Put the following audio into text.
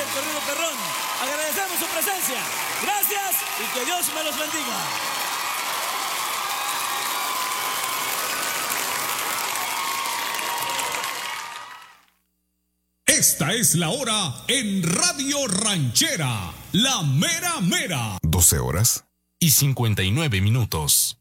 Corrido Perrón. Agradecemos su presencia. Gracias y que Dios me los bendiga. Esta es la hora en Radio Ranchera, la mera mera. 12 horas y 59 minutos.